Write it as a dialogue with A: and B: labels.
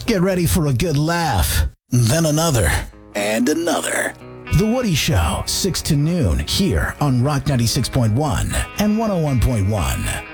A: Get ready for a good laugh. Then another. And another. The Woody Show, 6 to noon, here on Rock 96.1 and 101.1.